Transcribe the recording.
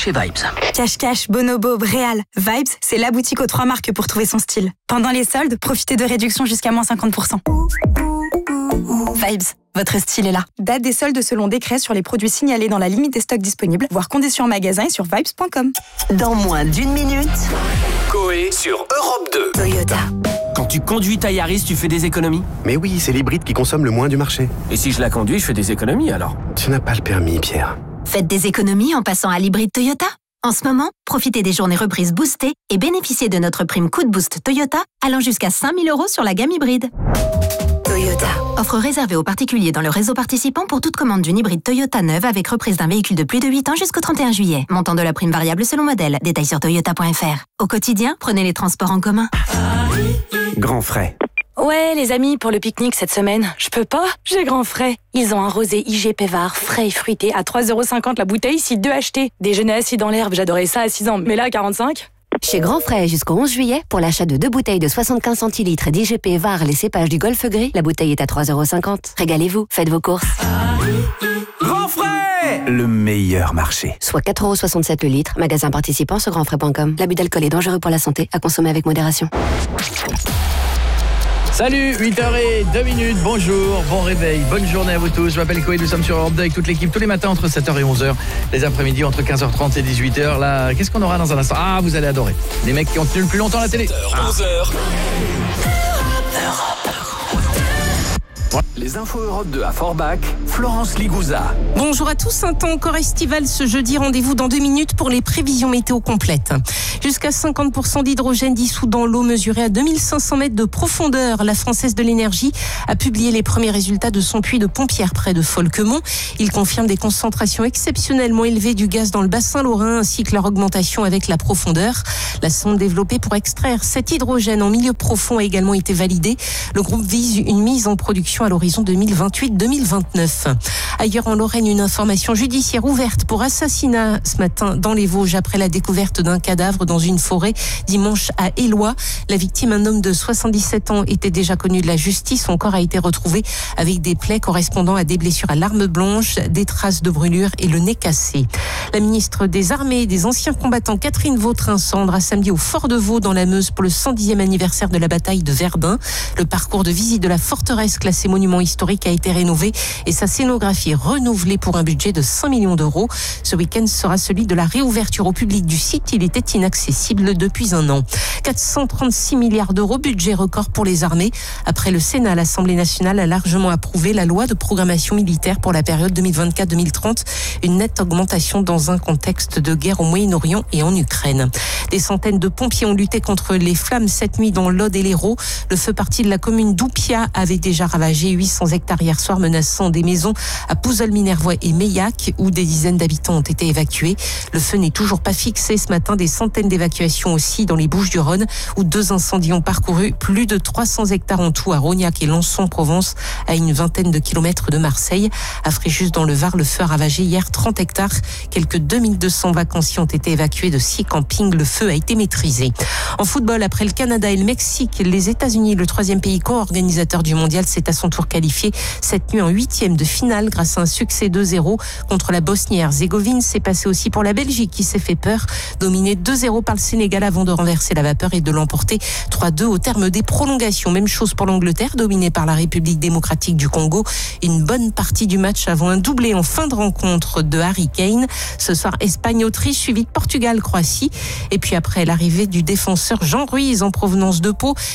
chez Vibes. Cache-cache, Bonobo, Bréal. Vibes, c'est la boutique aux 3 marques pour trouver son style. Pendant les soldes, profitez de réductions jusqu'à moins 50%. Vibes, votre style est là. Date des soldes selon décret sur les produits signalés dans la limite des stocks disponibles, voire conditions en magasin et sur vibes.com. Dans moins d'une minute, Coé sur Europe 2. Toyota. Quand tu conduis ta Yaris, tu fais des économies. Mais oui, c'est l'hybride qui consomme le moins du marché. Et si je la conduis, je fais des économies alors. Tu n'as pas le permis, Pierre. Faites des économies en passant à l'hybride Toyota. En ce moment, profitez des journées reprises boostées et bénéficiez de notre prime Coup de Boost Toyota allant jusqu'à 5 000 € sur la gamme hybride. Toyota. Offre réservée aux particuliers dans le réseau participant pour toute commande d'une hybride Toyota neuve avec reprise d'un véhicule de plus de 8 ans jusqu'au 31 juillet. Montant de la prime variable selon modèle. Détails sur toyota.fr. Au quotidien, prenez les transports en commun. Grand frais. Ouais, les amis, pour le pique-nique cette semaine, je peux pas, j'ai grand frais. Ils ont un rosé IG Pévard, frais et fruité, à 3,50€ la bouteille, si 2 achetés. Déjeuner assis dans l'herbe, j'adorais ça à 6 ans, mais là, 45. Chez Grand Frais, jusqu'au 11 juillet, pour l'achat de 2 bouteilles de 75 centilitres d'IGP VAR, les cépages du Golfe Gris, la bouteille est à 3,50€. Régalez-vous, faites vos courses. Grand frais, le meilleur marché. Soit 4,67€ le litre, magasin participant sur grandfrais.com. L'abus d'alcool est dangereux pour la santé, à consommer avec modération. Salut, 8h02, bonjour, bon réveil, bonne journée à vous tous. Je m'appelle Coé, nous sommes sur Europe 2 avec toute l'équipe tous les matins entre 7h et 11h, les après-midi entre 15h30 et 18h. Là, qu'est-ce qu'on aura dans un instant? Ah, vous allez adorer. Les mecs qui ont tenu le plus longtemps la télé. 11h. Les infos Europe 2 à Forbach, Florence Ligouza. Bonjour à tous, un temps encore estival ce jeudi, rendez-vous dans 2 minutes pour les prévisions météo complètes. Jusqu'à 50% d'hydrogène dissous dans l'eau mesurée à 2500 mètres de profondeur. La Française de l'Énergie a publié les premiers résultats de son puits de Pompières près de Folquemont. Il confirme des concentrations exceptionnellement élevées du gaz dans le bassin lorrain ainsi que leur augmentation avec la profondeur. La sonde développée pour extraire cet hydrogène en milieu profond a également été validée. Le groupe vise une mise en production à l'horizon 2028-2029. Ailleurs en Lorraine, une information judiciaire ouverte pour assassinat ce matin dans les Vosges après la découverte d'un cadavre dans une forêt dimanche à Éloie. La victime, un homme de 77 ans, était déjà connu de la justice. Son corps a été retrouvé avec des plaies correspondant à des blessures à l'arme blanche, des traces de brûlure et le nez cassé. La ministre des Armées et des anciens combattants Catherine Vautrin se rendra samedi au Fort de Vaux dans la Meuse pour le 110e anniversaire de la bataille de Verdun. Le parcours de visite de la forteresse classée monument historique a été rénové et sa scénographie renouvelée pour un budget de 5 millions d'euros. Ce week-end sera celui de la réouverture au public du site. Il était inaccessible depuis un an. 436 milliards d'euros, budget record pour les armées. Après le Sénat, l'Assemblée nationale a largement approuvé la loi de programmation militaire pour la période 2024-2030. Une nette augmentation dans un contexte de guerre au Moyen-Orient et en Ukraine. Des centaines de pompiers ont lutté contre les flammes cette nuit dans l'Aude et l'Hérault. Le feu parti de la commune d'Oupia avait déjà ravagé 800 hectares hier soir, menaçant des maisons à Pouzol-Minervois et Meillac, où des dizaines d'habitants ont été évacués. Le feu n'est toujours pas fixé ce matin. Des centaines d'évacuations aussi dans les Bouches-du-Rhône, où 2 incendies ont parcouru plus de 300 hectares en tout à Rognac et Lançon-Provence, à une vingtaine de kilomètres de Marseille. À Fréjus, dans le Var, le feu a ravagé hier 30 hectares. Quelques 2200 vacanciers ont été évacués de 6 campings. Le feu a été maîtrisé. En football, après le Canada et le Mexique, les États-Unis, le 3e pays co-organisateur du mondial, s'est à son tour qualifié cette nuit en 8e de finale grâce à un succès 2-0 contre la Bosnie-Herzégovine. C'est passé aussi pour la Belgique qui s'est fait peur, dominée 2-0 par le Sénégal avant de renverser la vapeur et de l'emporter 3-2 au terme des prolongations. Même chose pour l'Angleterre, dominée par la République démocratique du Congo. Une bonne partie du match avant un doublé en fin de rencontre de Harry Kane. Ce soir, Espagne-Autriche, suivi de Portugal-Croatie. Et puis après l'arrivée du défenseur Jean Ruiz en provenance de Pau,